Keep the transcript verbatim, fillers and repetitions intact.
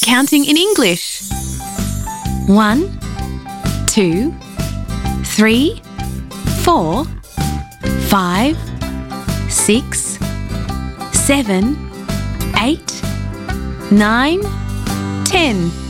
counting in English. One, two, three, four, five, six, seven, eight, nine, ten.